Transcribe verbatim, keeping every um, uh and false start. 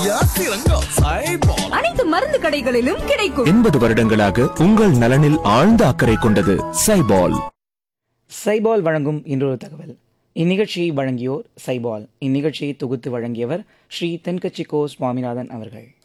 அனைத்து மருந்து கடைகளிலும் கிடைக்கும். எண்பது வருடங்களாக உங்கள் நலனில் ஆழ்ந்த அக்கறை கொண்டது சைபால். சைபால் வழங்கும் இன்றொரு தகவல். இந்நிகழ்ச்சியை வழங்கியோர் சைபால். இந்நிகழ்ச்சியை தொகுத்து வழங்கியவர் ஸ்ரீ தென்கட்சி கோ சுவாமிநாதன் அவர்கள்.